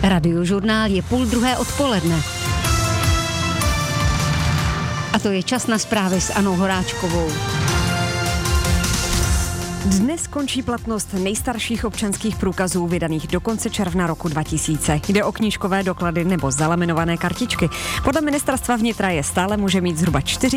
Radiožurnál je 12:30 odpoledne. A to je čas na zprávy s Anou Horáčkovou. Dnes končí platnost nejstarších občanských průkazů vydaných do konce června roku 2000. Jde o knížkové doklady nebo zalaminované kartičky. Podle ministerstva vnitra je stále může mít zhruba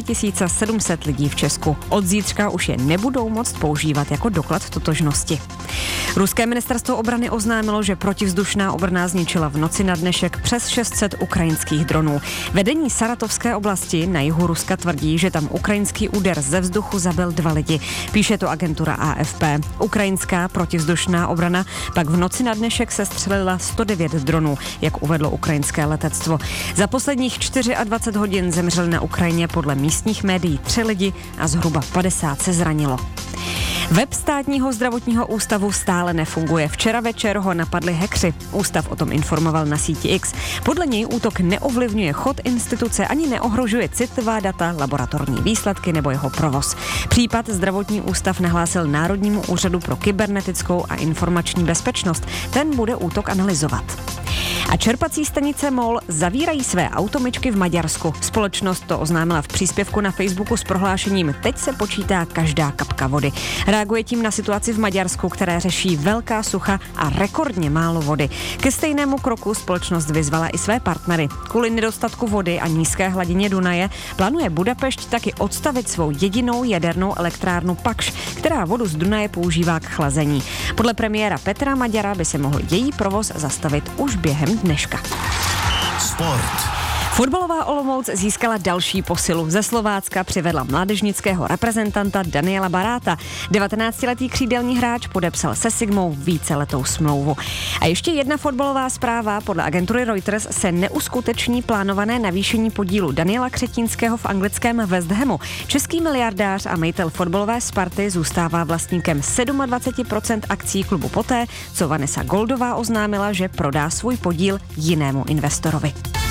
4700 lidí v Česku. Od zítřka už je nebudou moct používat jako doklad totožnosti. Ruské ministerstvo obrany oznámilo, že protivzdušná obrana zničila v noci na dnešek přes 600 ukrajinských dronů. Vedení Saratovské oblasti na jihu Ruska tvrdí, že tam ukrajinský úder ze vzduchu zabil 2 lidi. Píše to agentura AFP. Ukrajinská protivzdušná obrana pak v noci na dnešek sestřelila 109 dronů, jak uvedlo ukrajinské letectvo. Za posledních 24 hodin zemřeli na Ukrajině podle místních médií 3 lidi a zhruba 50 se zranilo. Web Státního zdravotního ústavu stále nefunguje. Včera večer ho napadli hackři. Ústav o tom informoval na síti X. Podle něj útok neovlivňuje chod instituce ani neohrožuje citlivá data, laboratorní výsledky nebo jeho provoz. Případ zdravotní ústav nahlásil Národnímu úřadu pro kybernetickou a informační bezpečnost. Ten bude útok analyzovat. A čerpací stanice MOL zavírají své automyčky v Maďarsku. Společnost to oznámila v příspěvku na Facebooku s prohlášením: teď se počítá každá kapka vody. Reaguje tím na situaci v Maďarsku, které řeší velká sucha a rekordně málo vody. Ke stejnému kroku společnost vyzvala i své partnery. Kvůli nedostatku vody a nízké hladině Dunaje plánuje Budapešť taky odstavit svou jedinou jadernou elektrárnu Pakš, která vodu z Dunaje používá k chlazení. Podle premiéra Petra Maďara by se mohl její provoz zastavit už během dneška. Sport. Fotbalová Olomouc získala další posilu. Ze Slovácka přivedla mládežnického reprezentanta Daniela Baráta. 19letý křídelní hráč podepsal se Sigmou víceletou smlouvu. A ještě jedna fotbalová zpráva. Podle agentury Reuters se neuskuteční plánované navýšení podílu Daniela Křetínského v anglickém West Hamu. Český miliardář a majitel fotbalové Sparty zůstává vlastníkem 27% akcí klubu poté, co Vanessa Goldová oznámila, že prodá svůj podíl jinému investorovi.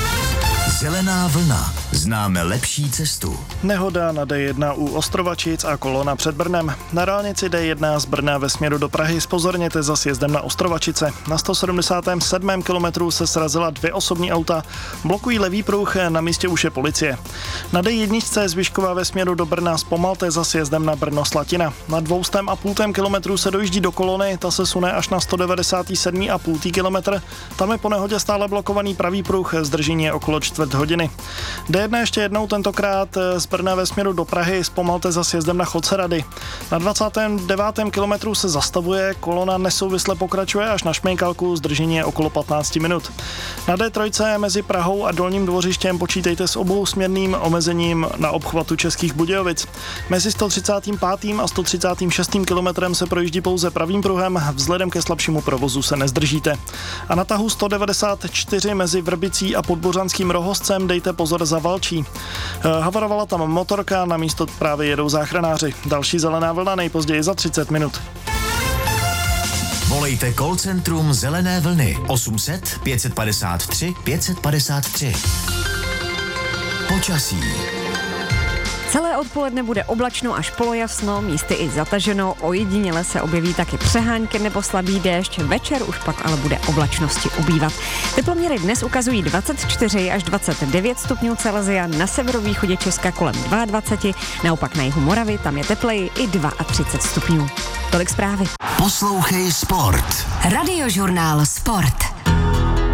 Zelená vlna. Známe lepší cestu. Nehoda na D1 u Ostrovačic a kolona před Brnem. Na dálnici D1 z Brna ve směru do Prahy zpozorněte za sjezdem na Ostrovačice. Na 177. kilometru se srazila 2 osobní auta. Blokují levý pruh, na místě už je policie. Na D1 z Vyškova ve směru do Brna zpomalte za sjezdem na Brno-Slatina. Na 2,5 kilometru se dojíždí do kolony, ta se sune až na 197,5 kilometr. Tam je po nehodě stále blokovaný pravý pruh, zdržení je okolo 4 hodiny. D1 ještě jednou, tentokrát z Brna ve směru do Prahy zpomalte za sjezdem na Chodce Rady. Na 29. kilometru se zastavuje, kolona nesouvisle pokračuje až na Šmejkalku, zdržení je okolo 15 minut. Na D3 mezi Prahou a Dolním Dvořištěm počítejte s obousměrným omezením na obchvatu Českých Budějovic. Mezi 135. a 136. kilometrem se projíždí pouze pravým pruhem, vzhledem ke slabšímu provozu se nezdržíte. A na tahu 194 mezi Vrbicí a Podbořanským Rohozcem dejte pozor za Valčí. Havarovala tam motorka, na místo právě jedou záchranáři. Další zelená vlna nejpozději za 30 minut. Volejte call centrum Zelené vlny 800 553 553. Počasí. Celé odpoledne bude oblačno až polojasno, místy i zataženo, ojediněle se objeví taky přehánky nebo slabý déšť, večer už pak ale bude oblačnosti ubývat. Teploměry dnes ukazují 24 až 29 stupňů Celsia, na severovýchodě Česka kolem 22, naopak na jihu Moravy, tam je tepleji i 32 stupňů. Tolik zprávy. Poslouchej Sport. Radiožurnál Sport.